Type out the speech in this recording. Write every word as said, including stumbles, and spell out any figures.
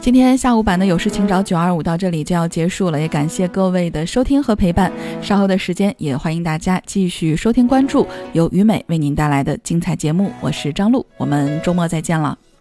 今天下午版的有事请找九二五到这里就要结束了，也感谢各位的收听和陪伴。稍后的时间也欢迎大家继续收听关注由于美为您带来的精彩节目，我是张璐，我们周末再见了。